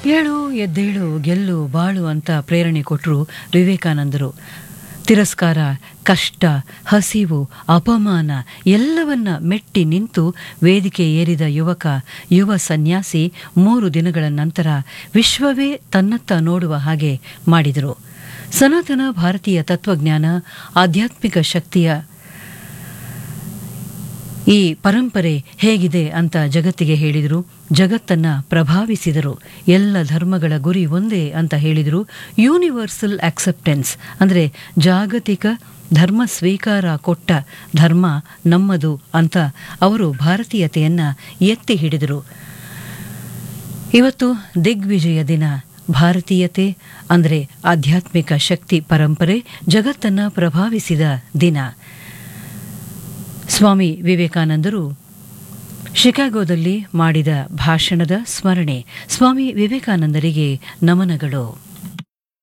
ಏಳು ಎದ್ದೇಳು ಗೆಲ್ಲು ಬಾಳು ಅಂತ ಪ್ರೇರಣೆ ಕೊಟ್ಟರು ವಿವೇಕಾನಂದರು. ತಿರಸ್ಕಾರ, ಕಷ್ಟ, ಹಸಿವು, ಅಪಮಾನ ಎಲ್ಲವನ್ನ ಮೆಟ್ಟಿ ನಿಂತು ವೇದಿಕೆ ಏರಿದ ಯುವ ಸನ್ಯಾಸಿ 3 ದಿನಗಳ ನಂತರ ವಿಶ್ವವೇ ತನ್ನತ್ತ ನೋಡುವ ಹಾಗೆ ಮಾಡಿದರು. ಸನಾತನ ಭಾರತೀಯ ತತ್ವಜ್ಞಾನ, ಆಧ್ಯಾತ್ಮಿಕ ಶಕ್ತಿಯ ಈ ಪರಂಪರೆ ಹೇಗಿದೆ ಅಂತ ಜಗತ್ತಿಗೆ ಹೇಳಿದರು. ಜಗತ್ತನ್ನ ಪ್ರಭಾವಿಸಿದರು. ಎಲ್ಲ ಧರ್ಮಗಳ ಗುರಿ ಒಂದೇ ಅಂತ ಹೇಳಿದರು. ಯೂನಿವರ್ಸಲ್ ಆಕ್ಸೆಪ್ಟೆನ್ಸ್ ಅಂದರೆ ಜಾಗತಿಕ ಧರ್ಮ ಸ್ವೀಕಾರ ಕೊಟ್ಟ ಧರ್ಮ ನಮ್ಮದು ಅಂತ ಅವರು ಭಾರತೀಯತೆಯನ್ನ ಎತ್ತಿ ಹಿಡಿದರು. ಇವತ್ತು ದಿಗ್ವಿಜಯ ದಿನ. ಭಾರತೀಯತೆ ಅಂದರೆ ಆಧ್ಯಾತ್ಮಿಕ ಶಕ್ತಿ ಪರಂಪರೆ ಜಗತ್ತನ್ನ ಪ್ರಭಾವಿಸಿದ ದಿನ. ಸ್ವಾಮಿ ವಿವೇಕಾನಂದರು ಶಿಕಾಗೋದಲ್ಲಿ ಮಾಡಿದ ಭಾಷಣದ ಸ್ಮರಣೆ. ಸ್ವಾಮಿ ವಿವೇಕಾನಂದರಿಗೆ ನಮನಗಳು.